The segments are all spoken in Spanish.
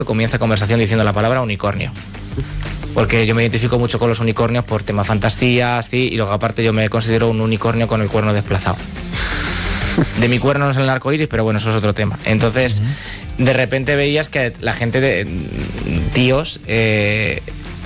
comienza conversación diciendo la palabra unicornio. Porque yo me identifico mucho con los unicornios por tema fantasía, así, y luego aparte yo me considero un unicornio con el cuerno desplazado. De mi cuerno no es el arco iris, pero bueno, eso es otro tema. Entonces, de repente veías que la gente de tíos te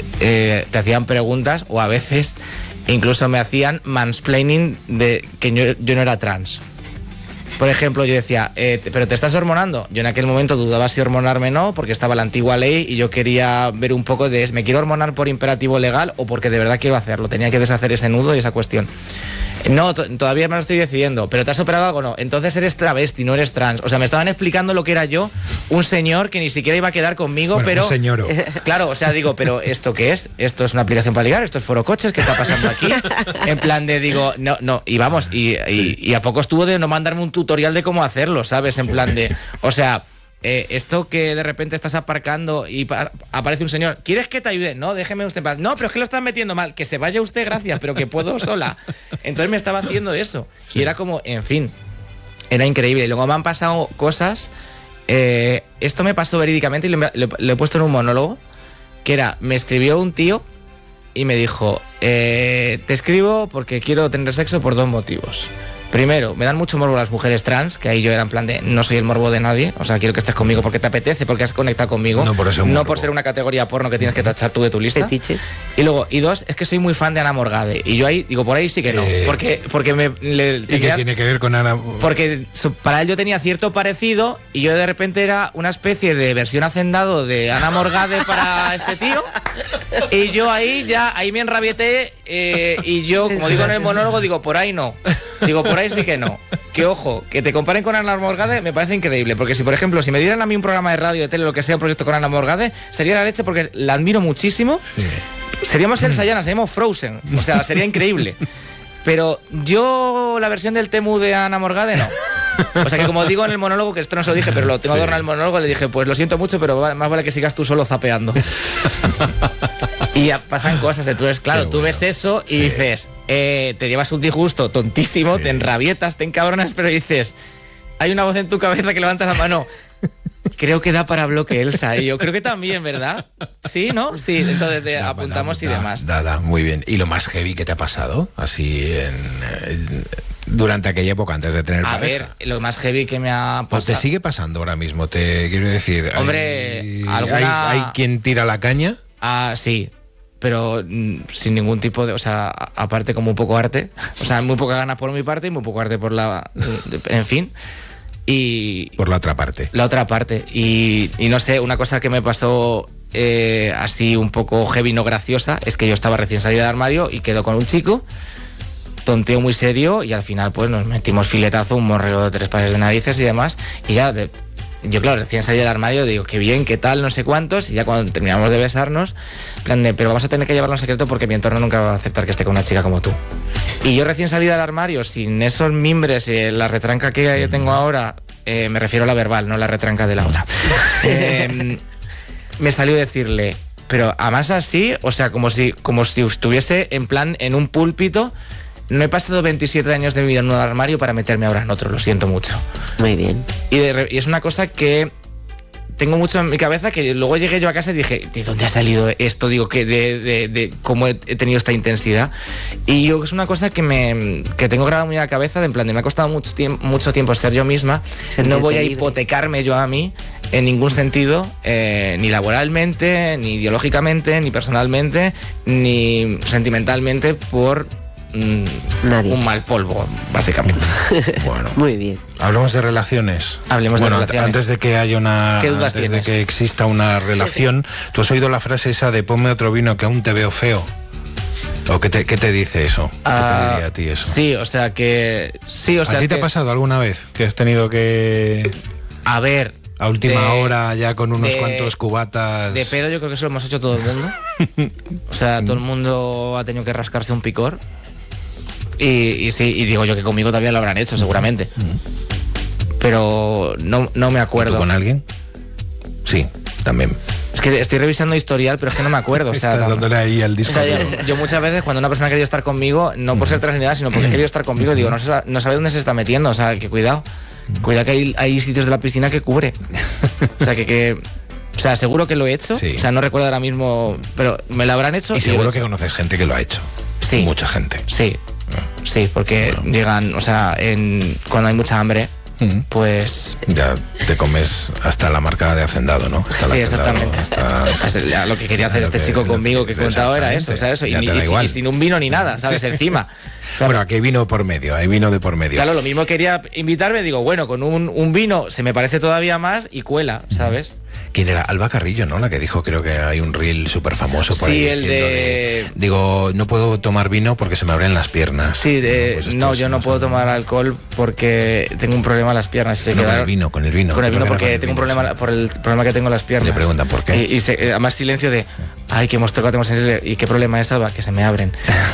hacían preguntas, o a veces incluso me hacían mansplaining de que yo no era trans. Por ejemplo, yo decía, ¿pero te estás hormonando? Yo en aquel momento dudaba si hormonarme o no, porque estaba la antigua ley y yo quería ver un poco de, ¿me quiero hormonar por imperativo legal o porque de verdad quiero hacerlo? Tenía que deshacer ese nudo y esa cuestión. No, todavía me lo estoy decidiendo. ¿Pero te has operado algo? No. Entonces eres travesti, no eres trans. O sea, me estaban explicando lo que era yo, un señor que ni siquiera iba a quedar conmigo, bueno, pero... un señor. Claro, o sea, digo, ¿pero esto qué es? ¿Esto es una aplicación para ligar? ¿Esto es Foro Coches? ¿Qué está pasando aquí? En plan de, digo, no. Y vamos, y a poco estuvo de no mandarme un tutorial de cómo hacerlo, ¿sabes? En plan de... O sea... esto que de repente estás aparcando y aparece un señor, ¿quieres que te ayude? No, déjeme usted en paz. No, pero es que lo están metiendo mal. Que se vaya usted, gracias, pero que puedo sola. Entonces me estaba haciendo eso. Sí. Y era como, en fin, era increíble. Y luego me han pasado cosas. Esto me pasó verídicamente y lo he puesto en un monólogo, que era, me escribió un tío y me dijo, te escribo porque quiero tener sexo por 2 motivos. Primero, me dan mucho morbo las mujeres trans, que ahí yo era en plan de, no soy el morbo de nadie, o sea, quiero que estés conmigo porque te apetece, porque has conectado conmigo, no por ser una categoría porno que tienes que tachar tú de tu lista. Fetiche. Y luego, y 2, es que soy muy fan de Ana Morgade, y yo ahí, digo, por ahí sí que no, porque ¿Y qué tiene que ver con Ana? Porque para él yo tenía cierto parecido, y yo de repente era una especie de versión hacendado de Ana Morgade para este tío, y yo ahí me enrabieté, y yo, como digo en el monólogo, digo, por ahí no. Digo, por ahí sí que no. Que ojo, que te comparen con Ana Morgade me parece increíble. Porque si, por ejemplo, si me dieran a mí un programa de radio, de tele, lo que sea, un proyecto con Ana Morgade, sería la leche porque la admiro muchísimo. Sí. Seríamos el Sayana, seríamos Frozen. O sea, sería increíble. Pero yo, la versión del Temu de Ana Morgade, no. O sea que como digo en el monólogo, que esto no se lo dije, pero lo tengo adornado en el monólogo, le dije, pues lo siento mucho, pero más vale que sigas tú solo zapeando. Y ya pasan cosas, entonces claro, tú ves eso y dices, te llevas un disgusto tontísimo, te enrabietas, te encabronas, pero dices, hay una voz en tu cabeza que levanta la mano. Creo que da para bloque, Elsa, y yo creo que también, ¿verdad? Sí, ¿no? Sí, entonces apuntamos y demás. Muy bien. ¿Y lo más heavy que te ha pasado? Así durante aquella época, antes de tener pareja. A ver, lo más heavy que me ha pasado... Pues te sigue pasando ahora mismo, te quiero decir. Hombre, ¿hay quien tira la caña? Sí, pero sin ningún tipo de... O sea, aparte como un poco arte. O sea, muy poca ganas por mi parte y muy poco arte por la... En fin... Y por la otra parte. La otra parte. Y no sé, una cosa que me pasó así un poco heavy, no graciosa, es que yo estaba recién salida del armario y quedo con un chico, tonteo muy serio y al final pues nos metimos filetazo, un morreo de 3 pares de narices y demás. Y ya, yo claro, recién salí del armario, digo, qué bien, qué tal, no sé cuántos. Y ya cuando terminamos de besarnos, plan de, pero vamos a tener que llevarlo en secreto porque mi entorno nunca va a aceptar que esté con una chica como tú. Y yo recién salí del armario, sin esos mimbres, la retranca que yo tengo ahora, me refiero a la verbal, no la retranca de la otra. Me salió decirle, pero además así, o sea, como si estuviese en plan en un púlpito. No he pasado 27 años de mi vida en un armario para meterme ahora en otro, lo siento mucho. Muy bien. Y es una cosa que tengo mucho en mi cabeza, que luego llegué yo a casa y dije, ¿de dónde ha salido esto? Digo, que de cómo he tenido esta intensidad. Y yo, que es una cosa que tengo grabada muy a la cabeza, de en plan, de me ha costado mucho tiempo ser yo misma. No voy a hipotecarme yo a mí en ningún sentido, ni laboralmente, ni ideológicamente, ni personalmente, ni sentimentalmente por... Nadie. Un mal polvo, básicamente. Bueno, muy bien. Hablemos de relaciones. Hablemos de relaciones. Antes de que haya ¿Qué dudas tienes? De que exista una relación, ¿tú has oído la frase esa de ponme otro vino que aún te veo feo? ¿O qué te dice eso? ¿Qué te diría a ti eso? Sí, o sea que... Sí, o sea, ¿a ti te ha pasado alguna vez que has tenido que... A ver... A última hora, ya con unos cuantos cubatas... De pedo yo creo que eso lo hemos hecho todo el mundo. O sea, todo el mundo ha tenido que rascarse un picor. Y sí, y digo yo que conmigo también lo habrán hecho, seguramente. Pero no me acuerdo. ¿Tú con alguien? Sí, también. Es que estoy revisando historial, pero es que no me acuerdo. O sea, estás dándole ahí al disco. O sea, yo muchas veces cuando una persona ha querido estar conmigo, no por ser transgénero, sino porque ha querido estar conmigo, digo, no sabe dónde se está metiendo, o sea, que cuidado. Cuidado que hay sitios de la piscina que cubre. O sea, que O sea, seguro que lo he hecho. Sí. O sea, no recuerdo ahora mismo, pero me lo habrán hecho. Y seguro que conoces gente que lo ha hecho. Sí. Mucha gente. Sí. Sí, porque llegan, o sea, cuando hay mucha hambre, pues... Ya te comes hasta la marca de hacendado, ¿no? Hasta sí, exactamente. Lo que quería hacer este chico conmigo que he contado era eso, o sea, eso. Y sin un vino ni nada, ¿sabes? Encima. O sea, bueno, aquí hay vino por medio, hay vino de por medio. Claro, lo mismo quería invitarme, digo, bueno, con un vino se me parece todavía más y cuela, ¿sabes? ¿Quién era? Alba Carrillo, ¿no? La que dijo, creo que hay un reel súper famoso por ahí. Sí, el de... Digo, no puedo tomar vino porque se me abren las piernas. Sí, yo no puedo tomar alcohol porque tengo un problema en las piernas. Con el vino. Con el vino porque tengo un problema, por el problema que tengo en las piernas. Le preguntan por qué. Y además silencio de, ay, que hemos tocado, ¿y qué problema es, Alba? Que se me abren.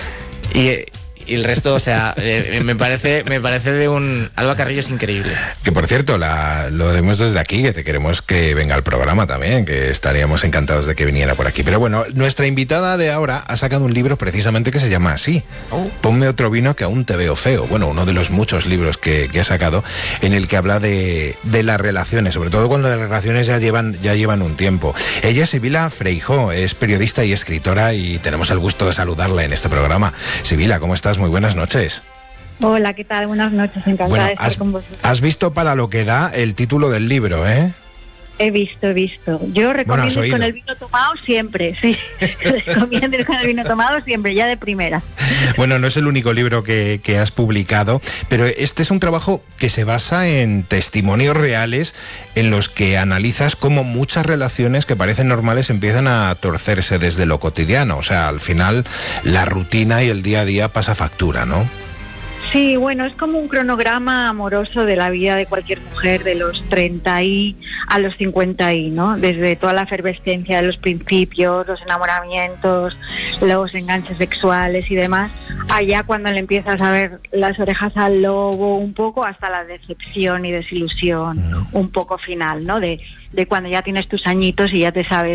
Y el resto, o sea, me parece de un... Alba Carrillo es increíble. Que por cierto, lo vemos desde aquí, que te queremos que venga al programa también, que estaríamos encantados de que viniera por aquí. Pero bueno, nuestra invitada de ahora ha sacado un libro precisamente que se llama así, Ponme otro vino que aún te veo feo. Bueno, uno de los muchos libros que ha sacado en el que habla de las relaciones, sobre todo cuando las relaciones ya llevan un tiempo. Ella es Sibila Feijó, es periodista y escritora y tenemos el gusto de saludarla en este programa. Sibila, ¿cómo estás? Muy buenas noches. Hola, ¿qué tal? Buenas noches, encantada de estar con vosotros. Has visto para lo que da el título del libro, ¿eh? He visto. Yo recomiendo ir con el vino tomado siempre, sí. Recomiendo ir con el vino tomado siempre, ya de primera. Bueno, no es el único libro que has publicado, pero este es un trabajo que se basa en testimonios reales en los que analizas cómo muchas relaciones que parecen normales empiezan a torcerse desde lo cotidiano. O sea, al final la rutina y el día a día pasa factura, ¿no? Sí, bueno, es como un cronograma amoroso de la vida de cualquier mujer de los 30 a los 50, ¿no? Desde toda la efervescencia de los principios, los enamoramientos, los enganches sexuales y demás, allá cuando le empiezas a ver las orejas al lobo un poco, hasta la decepción y desilusión un poco final, ¿no? De cuando ya tienes tus añitos y ya te sabes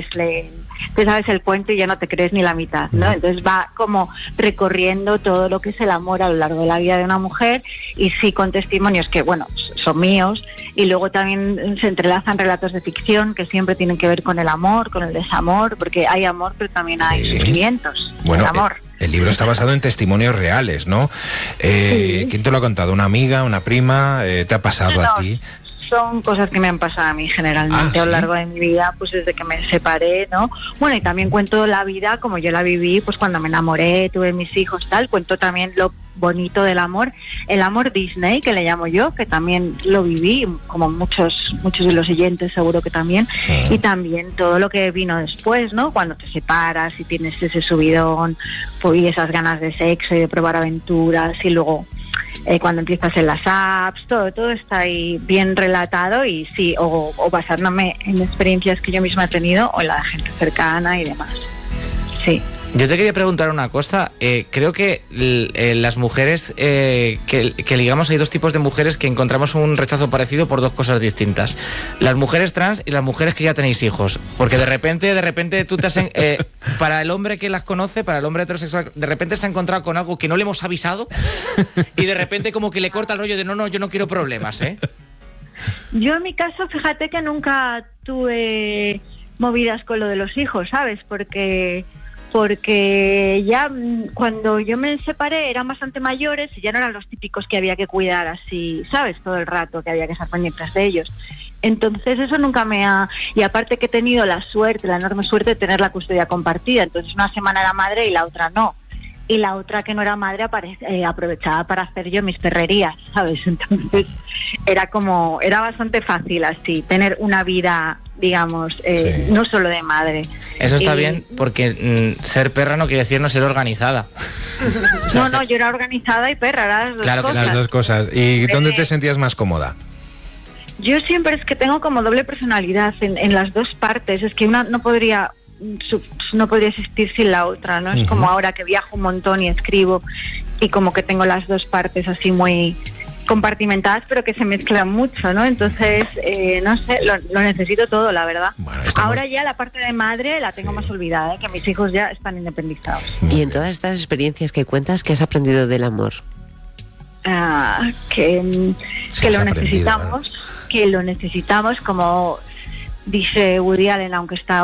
el cuento y ya no te crees ni la mitad, ¿no? Entonces va como recorriendo todo lo que es el amor a lo largo de la vida de una mujer, y sí con testimonios que, bueno, son míos, y luego también se entrelazan relatos de ficción que siempre tienen que ver con el amor, con el desamor, porque hay amor pero también hay sufrimientos. Bueno, el amor. El libro está basado en testimonios reales, ¿no? Sí. ¿Quién te lo ha contado? ¿Una amiga, una prima? ¿Te ha pasado a ti? Son cosas que me han pasado a mí generalmente a lo largo de mi vida, pues desde que me separé, ¿no? Bueno, y también cuento la vida como yo la viví, pues cuando me enamoré, tuve mis hijos, tal. Cuento también lo bonito del amor, el amor Disney, que le llamo yo, que también lo viví, como muchos de los oyentes seguro que también, y también todo lo que vino después, ¿no? Cuando te separas y tienes ese subidón, pues, y esas ganas de sexo y de probar aventuras, y luego cuando empiezas en las apps, todo está ahí bien relatado, y sí, o basándome en experiencias que yo misma he tenido o en la gente cercana y demás. Sí. Yo te quería preguntar una cosa. Creo que las mujeres que digamos hay dos tipos de mujeres que encontramos un rechazo parecido por dos cosas distintas: las mujeres trans y las mujeres que ya tenéis hijos, porque de repente tú te has para el hombre que las conoce, para el hombre heterosexual, de repente se ha encontrado con algo que no le hemos avisado y de repente como que le corta el rollo de no, yo no quiero problemas, ¿eh? Yo en mi caso, fíjate que nunca tuve movidas con lo de los hijos, ¿sabes? Porque ya cuando yo me separé eran bastante mayores y ya no eran los típicos que había que cuidar así, ¿sabes? Todo el rato, que había que estar pendientes de ellos. Entonces eso nunca me ha... Y aparte que he tenido la enorme suerte de tener la custodia compartida. Entonces una semana era madre y la otra no. Y la otra que no era madre aprovechaba para hacer yo mis perrerías, ¿sabes? Entonces era bastante fácil así, tener una vida, digamos, no solo de madre. Eso está bien, porque ser perra no quiere decir no ser organizada. O sea, no, yo era organizada y perra, eran las dos cosas. ¿Y dónde te sentías más cómoda? Yo siempre es que tengo como doble personalidad en las dos partes. Es que una no podría existir sin la otra, ¿no? Es como ahora que viajo un montón y escribo, y como que tengo las dos partes así muy compartimentadas, pero que se mezclan mucho, ¿no? Entonces, no sé, lo necesito todo, la verdad. Bueno, ahora ya la parte de madre la tengo más olvidada, que mis hijos ya están independizados. Y en todas estas experiencias que cuentas, ¿qué has aprendido del amor? Que lo necesitamos, como dice Woody Allen, aunque está